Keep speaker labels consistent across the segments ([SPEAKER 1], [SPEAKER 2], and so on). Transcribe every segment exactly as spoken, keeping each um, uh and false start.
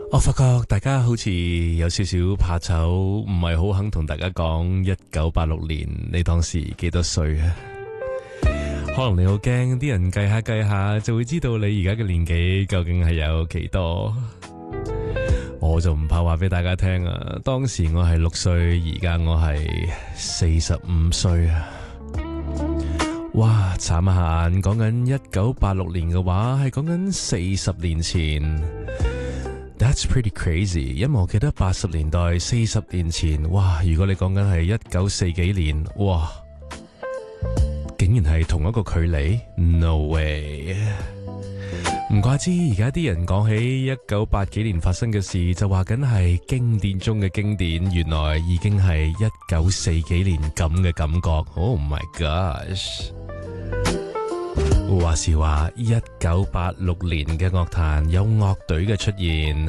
[SPEAKER 1] 我發覺大家好似有少少怕醜，唔係好肯同大家講一九八六年你當時幾多歲啊？可能你好驚啲人計下計下就會知道你而家嘅年紀究竟係有幾多。我就唔怕話俾大家聽啊，當時我係六歲，而家我係四十五歲啊！哇，眨下眼講緊一九八六年嘅話，係講緊四十年前。That's pretty crazy， 因為我記得八十年代四十年前，哇！如果你講緊係一九四幾年，哇，竟然係同一個距離 ，no way！ 唔怪之而家啲人講起一九八幾年發生嘅事，就話緊係經典中嘅經典，原來已經係一九四幾年咁嘅感覺。Oh my gosh！話時話，一九八六年嘅樂壇有樂隊嘅出現。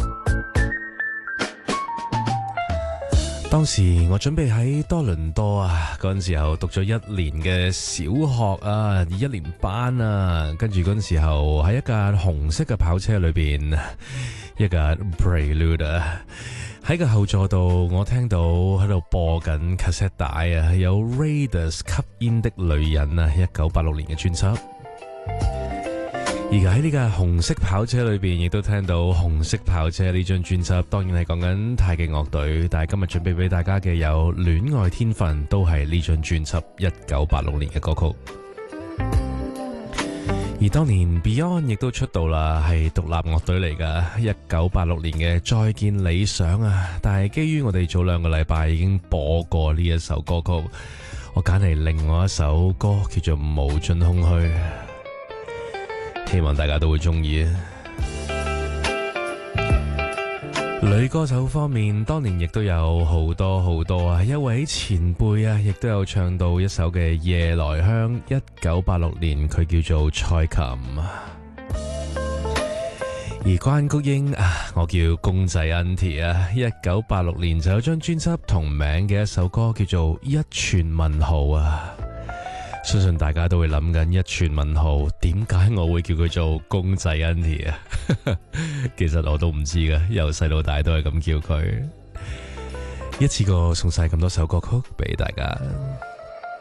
[SPEAKER 1] 當時我準備喺多倫多啊，嗰陣時候讀咗一年嘅小學啊，一年班啊，跟住嗰陣時候喺一架紅色嘅跑車裏邊，一架 Prelude 啊，喺個後座度，我聽到喺度播緊 cassette 帶啊，有 Raiders 吸煙的女人啊，一九八六年嘅專輯。而喺呢架紅色跑車裏邊，亦都聽到紅色跑車呢張專輯，當然係講緊太極樂隊。但係今日準備俾大家嘅有戀愛天分，都係呢張專輯一九八六年嘅歌曲。而當年 Beyond 亦都出道啦，係獨立樂隊嚟噶，一九八六年嘅再見理想啊。但係基於我哋早兩個禮拜已經播過呢一首歌曲，我揀嚟另外一首歌叫做無盡空虛。希望大家都會中意啊！女歌手方面，當年亦都有好多好多啊！一位前輩啊，亦都有唱到一首嘅《夜來香》，一九八六年佢叫做蔡琴。而關菊英啊，我叫公仔 Auntie 啊，一九八六年就有張專輯同名嘅一首歌叫做《一串問號》啊。相信大家都會諗緊一串問號，點解我會叫佢做公仔 Auntie 啊？其實我都唔知㗎，由細到大都係咁叫佢。一次過送晒咁多首歌曲俾大家。